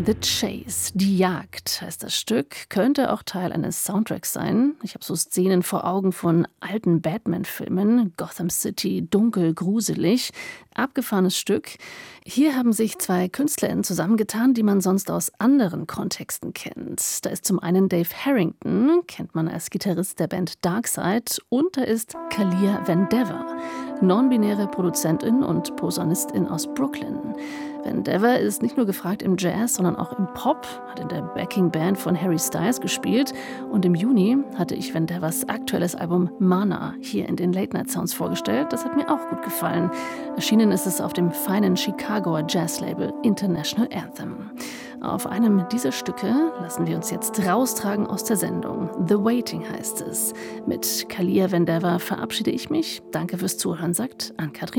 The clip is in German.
The Chase, die Jagd heißt das Stück, könnte auch Teil eines Soundtracks sein. Ich habe so Szenen vor Augen von alten Batman-Filmen, Gotham City, dunkel, gruselig, abgefahrenes Stück. Hier haben sich zwei KünstlerInnen zusammengetan, die man sonst aus anderen Kontexten kennt. Da ist zum einen Dave Harrington, kennt man als Gitarrist der Band Darkside, und da ist Kalia Vandever, non-binäre Produzentin und Posaunistin aus Brooklyn. Vandever ist nicht nur gefragt im Jazz, sondern auch im Pop, hat in der Backing-Band von Harry Styles gespielt und im Juni hatte ich Vandevers aktuelles Album Mana hier in den Late-Night-Sounds vorgestellt. Das hat mir auch gut gefallen. Erschienen ist es auf dem feinen Chicagoer Jazzlabel International Anthem. Auf einem dieser Stücke lassen wir uns jetzt raustragen aus der Sendung. The Waiting heißt es. Mit Kalia Vandever verabschiede ich mich. Danke fürs Zuhören, sagt Ann-Kathrin